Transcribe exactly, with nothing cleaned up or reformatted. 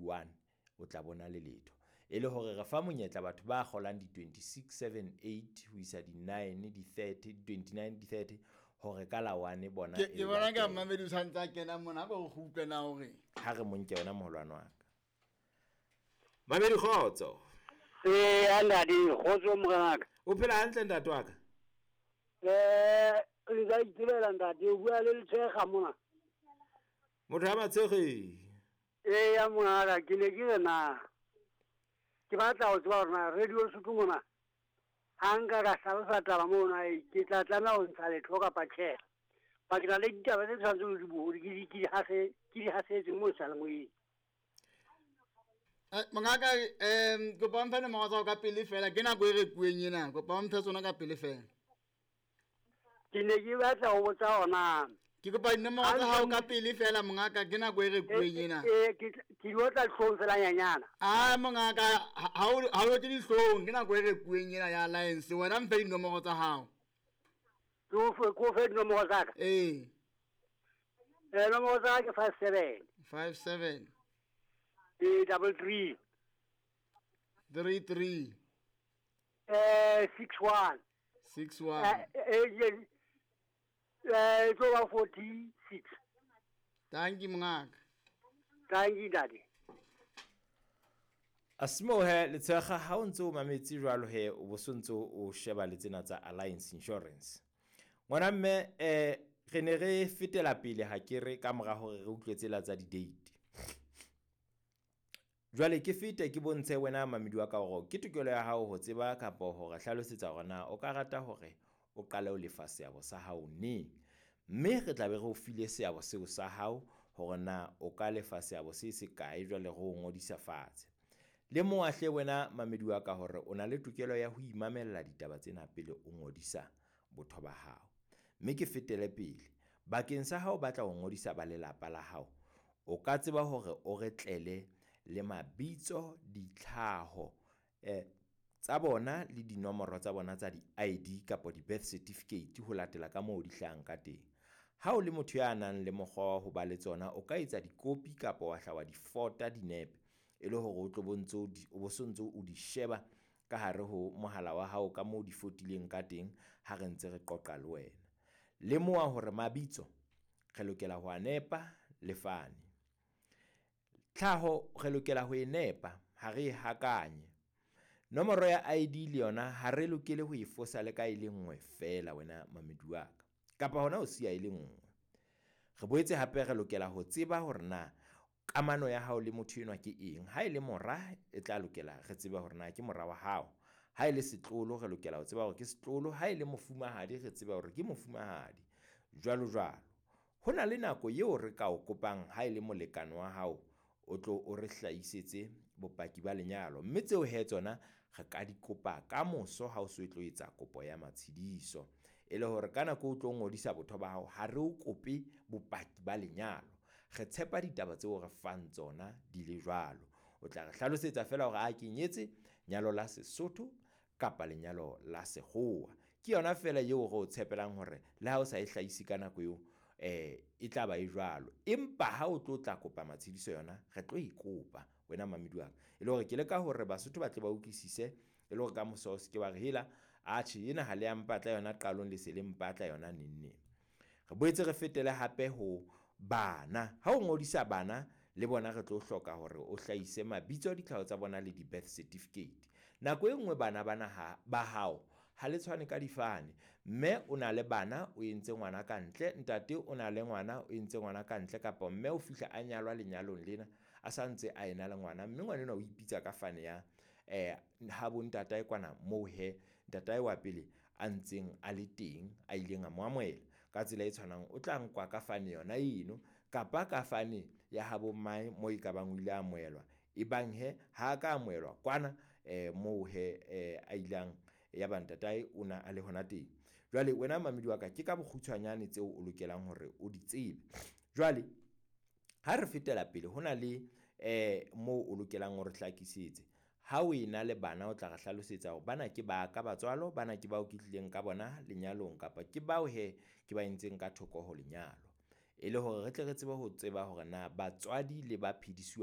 one o tla bona le letho e le hore re fa monyetla batho ba kgolang di twenty-six, seven, eight ho isa di nine, di thirty, di twenty-nine, di thirty hore ka la one bona ke ke bona ka mamedi tshantsa kena mona go go utlwena hore ha re monke yona moholwana wa ka mamedi khotso eh anda di khotso mongaka o phela hantle ntate wa ka eh le ga itirela ntate o bua le letshega mona motho a matshege eh ya mongaka ke ne ke na ke batla ho tswa rona radio Sotho mona hanga ka hlalosa taba mona ke tla tlana ho ntsha letho ka pathe ba ke le ditaba tse tshwantseng di bua ke di hase ke di hase mo sa le moyi eh mongaka em go ba mfana mo ka pele fela ke na go re kueng ena go ba mfa tsona ka pele fela ke ne ke batla ho botsa ona ke go ba nne mo ga ha ka pele fela mongaka ke na go re kueng ena eh ke ke botla tlhong fela nyanyana ah mongaka ha o ha o di hlong ke na go re kueng ena ya alliance wena mfa di nomoro tsa hao go go fe nomoro tsa ka eh eh nomoro tsa ka five seven five seven eh double three three three eh six one six one eh eh eh to forty-six thank you mongaka thank you daddy Asmo he le tshega ha o ntse o mametsi jwalo he o bosontso o sheba le tsena tsa Alliance Insurance ngwana mme eh re ne re fetela pele ha ke re ka mora hore re utlwetse la tsa di date jwale ke fete ke bontshe wena mamedi wa ka hore ke tokelo ya hao ho tseba kapo hore hlalosetsa rona o ka rata hore o qale o lefa seabo sa hao ne mme re tla be re o file seabo seo sa hao hore na o ka lefa seabo se se kae jwale re o ngodisa fatshe le mo ahle wena mamedi wa ka hore o na le tokelo ya ho imamella ditaba tsena pele o ngodisa botho ba hao mme ke fetele pele bakeng sa hao batla ho ngodisa ba lelapa la hao o ka tseba hore o retlele le mabitso ditlhaho eh tsa bona le dinomoro tsa bona tsa di I D kapo di birth certificate ho latela ka moo di hlang ka teng ha o le motho ya nang le mokgwa ho ba le tsona o ka etsa dikopi kapo wa hlawa di fota dinepe e le hore o tlo bontso o bosontso o di sheba ka hare ho mohala wa hao ka moo di fotileng ka teng ha re ntse re qoqa le wena le moa hore mabitso re lokela ho anepa le fane tlhaho re lokela ho enepa ha re hakanye nomoro ya I D le yona ha re lokele ho e fosa le ka ile nngwe fela wena mamedi wa ka kapa hona o sia ile nngwe re boetse hape re lokela ho tseba hore na kamano ya hao le motho enwa ke eng ha ile mora e tla lokela re tseba hore na ke mora wa hao ha ile setlolo re lokela ho tseba hore ke setlolo ha ile mofumahadi re tseba hore ke mofumahadi jwalo jwalo hona le nako eo re ka o kopang ha ile molekano wa hao o tlo o re hlaisetse bopaki ba lenyalo mme tseo he tsona re ka di kopa ka moso ha o so etlo etsa kopo ya matshidiso e le hore kana go tlo ngodisa botho ba hao ha re o kope bopaki ba lenyalo re tshepa ditaba tseo re fang tsona di le jwalo o tla re hlalosetsa fela hore a kenyetse nyalo la Sesotho kapa lenyalo la Sekgowa ke yona fela yeo go tshepelang hore le ha o sa e hlaisi kana go yo eh e tla ba e jwalo empa ha o tlo tla kopa matshidiso yona re tlo ikopa wena mamedi wa e le hore ke le ka hore Basotho ba tle ba ukisise e le hore ka moso se ke ba re hela a tshi ena ha le ya mpatla yona qalong le se le mpatla yona nenne re boetse re fetele hape ho bana ha o ngodisa bana le bona re tlo hloka hore o hlaise mabitso a ditlhao tsa bona le di birth certificate nako e nngwe bana bana ha ba hao ha le tshwane ka difane mme o na le bana o entse ngwana ka ntle ntate o na le ngwana o entse ngwana ka ntle kapa mme o fihla a nyalwa lenyalong lena a santse a ena le ngwana mme ngwana o ipitsa ka fane ya eh ha bo ntata e kwana mo he ntata e wa pele a ntseng a le teng a ileng a moamoela ka tsela e tshwanang o tla nkwa ka fane yona eno kapa ka fane ya habo mai mo e ka bang o ile a moelwa e bang he ha ka amoelwa kwana eh mo he eh a ilang ya bantatai una a le hona teng jwale wena mamedi wa ka ke ka bokgutshwanyane tseo o lokelang hore o di tsebe jwale ha re fetela pele hona le eh mo o lokelang hore hlakisetse ha o ena le bana o tla ga hlalosetsa hore bana ke ba ka batswalo bana ke ba o kitlileng ka bona lenyalong kapa ke bao he ke ba entseng ka thoko ho lenyalo e le hore re tle re tsebe ho tseba hore na batswadi le ba phediswa